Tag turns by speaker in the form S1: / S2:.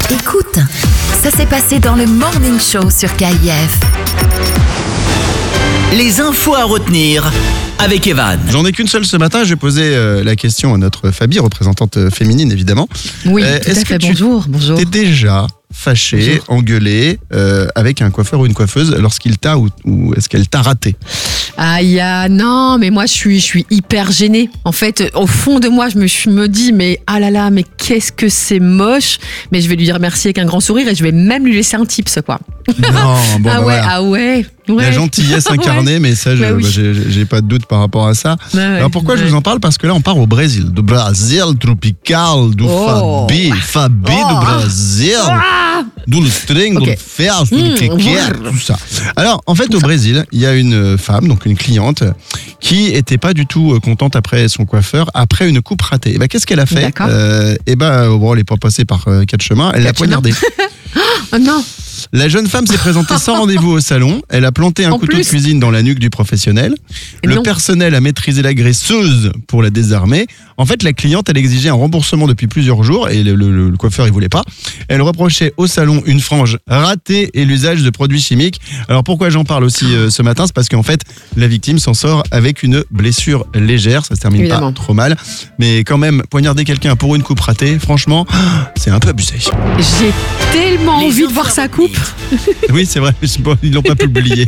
S1: Écoute, ça s'est passé dans le Morning Show sur KIF.
S2: Les infos à retenir avec Evan.
S3: J'en ai qu'une seule ce matin. J'ai posé la question à notre Fabi, représentante féminine évidemment.
S4: Oui, tout à fait. Bonjour.
S3: T'es déjà fâché, engueulé avec un coiffeur ou une coiffeuse lorsqu'il t'a ou est-ce qu'elle t'a raté?
S4: Non, mais moi je suis hyper gênée. En fait, au fond de moi, je me dis mais ah là là, mais qu'est-ce que c'est moche. Mais je vais lui dire merci avec un grand sourire et je vais même lui laisser un tips quoi.
S3: Non, bon,
S4: Ah ouais.
S3: La gentillesse incarnée, mais ça, j'ai pas de doute par rapport à ça. Alors pourquoi je vous en parle? Parce que là, on part au Brésil. Do Brasil tropical, do Fabi do Brasil, do string, do ferro, do quequer, tout ça. Alors, en fait, au Brésil, il y a une femme, donc une cliente, qui était pas du tout contente après son coiffeur, après une coupe ratée. Et ben, qu'est-ce qu'elle a fait? Elle est pas passée par 4 chemins, elle l'a poignardée.
S4: Oh non!
S3: La jeune femme s'est présentée sans rendez-vous au salon. Elle a planté un couteau de cuisine dans la nuque du professionnel. Le personnel a maîtrisé l'agresseuse pour la désarmer. En fait, la cliente, elle exigeait un remboursement depuis plusieurs jours et le coiffeur, il voulait pas. Elle reprochait au salon une frange ratée et l'usage de produits chimiques. Alors pourquoi j'en parle aussi ce matin? C'est parce qu'en fait, la victime s'en sort avec une blessure légère. Ça se termine pas trop mal. Mais quand même, poignarder quelqu'un pour une coupe ratée, franchement, c'est un peu abusé.
S4: J'ai tellement envie de voir sa coupe.
S3: Oui, c'est vrai, ils l'ont pas publié.